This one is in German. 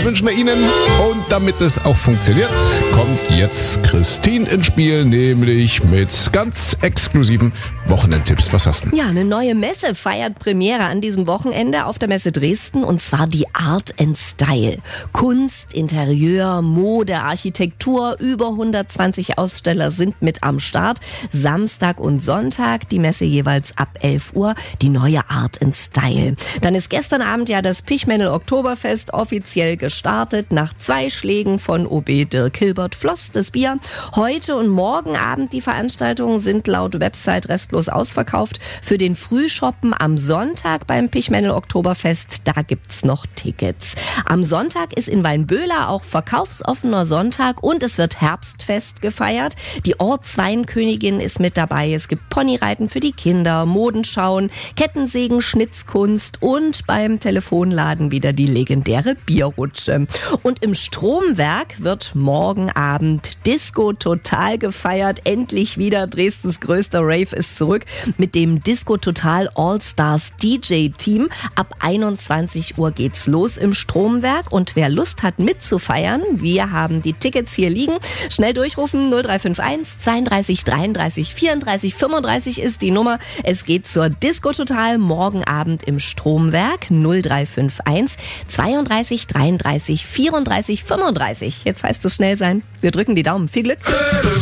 Das wünschen wir Ihnen. Und damit es auch funktioniert, kommt jetzt Christine ins Spiel, nämlich mit ganz exklusiven Wochenendtipps. Was hast du? Ja, eine neue Messe feiert Premiere an diesem Wochenende auf der Messe Dresden, und zwar die Art & Style. Kunst, Interieur, Mode, Architektur, über 120 Aussteller sind mit am Start. Samstag und Sonntag, die Messe jeweils ab 11 Uhr, die neue Art & Style. Dann ist gestern Abend ja das Pichmännel Oktoberfest offiziell gestartet. Nach 2 Schlägen von OB Dirk Hilbert floss das Bier. Heute und morgen Abend die Veranstaltungen sind laut Website restlos ausverkauft. Für den Frühshoppen am Sonntag beim Pichmännel Oktoberfest, da gibt's noch Tickets. Am Sonntag ist in Weinböhler auch verkaufsoffener Sonntag und es wird Herbstfest gefeiert. Die Ortsweinkönigin ist mit dabei. Es gibt Ponyreiten für die Kinder, Modenschauen, Kettensägen, Schnitzkunst und beim Telefonladen wieder die legendäre Bierrutsche. Und im Stromwerk wird morgen Abend Disco Total gefeiert. Endlich wieder Dresdens größter Rave ist zurück mit dem Disco Total All-Stars DJ-Team. Ab 21 Uhr geht's los im Stromwerk, und wer Lust hat mitzufeiern, wir haben die Tickets hier liegen. Schnell durchrufen, 0351 32 33 34 35 ist die Nummer. Es geht zur Disco Total morgen Abend im Stromwerk, 0351 32 33 34 35. Jetzt heißt es schnell sein. Wir drücken die Daumen. Viel Glück.